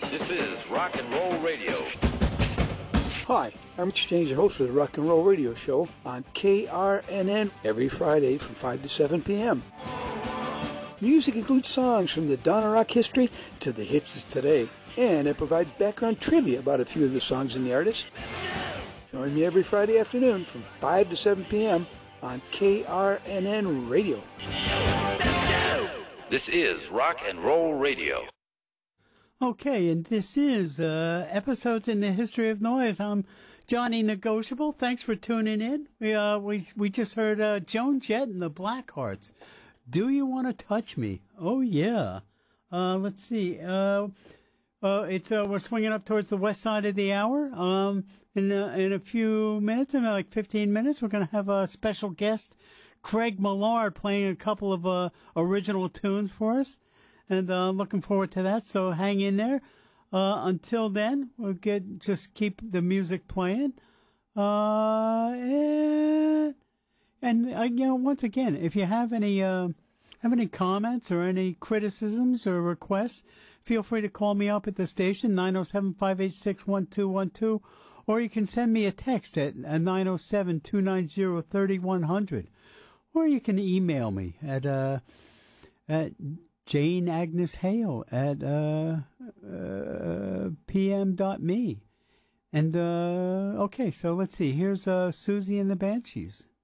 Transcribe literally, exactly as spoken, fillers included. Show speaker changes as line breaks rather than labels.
This is Rock and Roll Radio.
Hi, I'm Exchange, the host of the Rock and Roll Radio Show on K R N N every Friday from five to seven p.m. Music includes songs from the dawn of rock history to the hits of today, and I provide background trivia about a few of the songs and the artists. Join me every Friday afternoon from five to seven p.m. on K R N N Radio.
This is Rock and Roll Radio.
Okay, and this is uh, Episodes in the History of Noise. I'm Johnny Negotiable. Thanks for tuning in. We uh, we we just heard uh, Joan Jett and the Blackhearts. Do You Want to Touch Me? Oh, yeah. Uh, let's see. Uh, uh, it's uh, we're swinging up towards the west side of the hour. Um, in, uh, in a few minutes, in like fifteen minutes, we're going to have a special guest, Craig Millard, playing a couple of uh, original tunes for us. And uh, looking forward to that, so hang in there. Uh, until then, we'll get just keep the music playing. Uh, and and uh, you know, once again, if you have any uh, have any comments or any criticisms or requests, feel free to call me up at the station, nine oh seven, five eight six, one two one two, or you can send me a text at nine oh seven, two nine zero, three one zero zero, or you can email me at uh, at Jane Agnes Hale at uh, uh, p m dot me. And, uh, okay, so let's see. Here's uh, Susie and the Banshees.